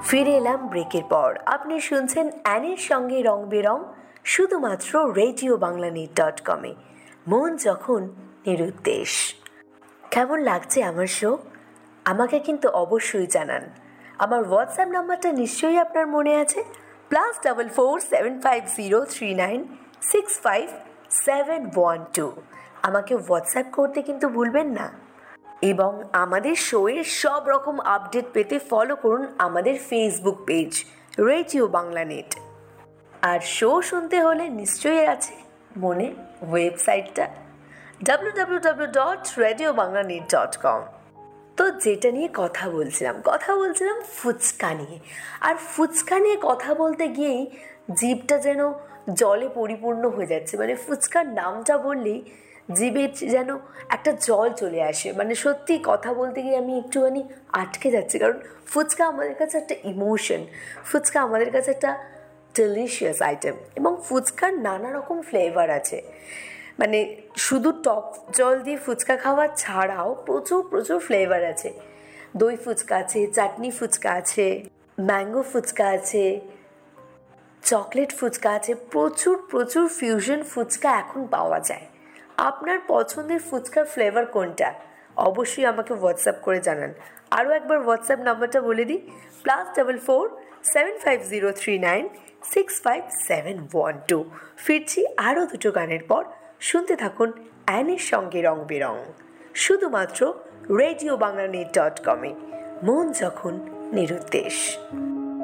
ফিরে এলাম ব্রেকের পর। আপনি শুনছেন অ্যানির সঙ্গে রং বেরং, শুধুমাত্র RadioBanglaNet.com-এ। মন যখন নিরুদ্দেশ। কেমন লাগছে আমার শো? আমাকে কিন্তু অবশ্যই জানান। আমার হোয়াটসঅ্যাপ নাম্বারটা নিশ্চয়ই আপনার মনে আছে, +447503965712। আমাকে হোয়াটসঅ্যাপ করতে কিন্তু ভুলবেন না। এবং আমাদের শোয়ের সব রকম আপডেট পেতে ফলো করুন আমাদের Facebook page radio Bangla net. আর শো শুনতে হলে নিশ্চয়ই আছে মনে ওয়েবসাইটটা www.radiobanglanet.com। তো যেটা নিয়ে কথা বলছিলাম ফুচকা নিয়ে। আর ফুচকা নিয়ে কথা বলতে গিয়েই জিভটা যেন জলে পরিপূর্ণ হয়ে যাচ্ছে। মানে ফুচকার নামটা বললেই জিভে যেন একটা জল চলে আসে। মানে সত্যি কথা বলতে গিয়ে আমি একটুখানি আটকে যাচ্ছি, কারণ ফুচকা আমাদের কাছে একটা ইমোশন, ফুচকা আমাদের কাছে একটা ডেলিশিয়াস আইটেম। এবং ফুচকার নানা রকম ফ্লেভার আছে। মানে শুধু টক জল দিয়ে ফুচকা খাওয়া ছাড়াও প্রচুর প্রচুর ফ্লেভার আছে। দই ফুচকা আছে, চাটনি ফুচকা আছে, ম্যাঙ্গো ফুচকা আছে, চকলেট ফুচকা আছে, প্রচুর প্রচুর ফিউশন ফুচকা এখন পাওয়া যায়। আপনার পছন্দের ফুচকার ফ্লেভার কোনটা অবশ্যই আমাকে হোয়াটসঅ্যাপ করে জানান। আরও একবার হোয়াটসঅ্যাপ নাম্বারটা বলে দিই, +447503965712। ফিরছি আরও দুটো গানের পর। শুনতে থাকুন অ্যানির সঙ্গে রং বেরং, শুধুমাত্র RadioBanglaNet.com-এ। মন যখন নিরুদ্দেশ।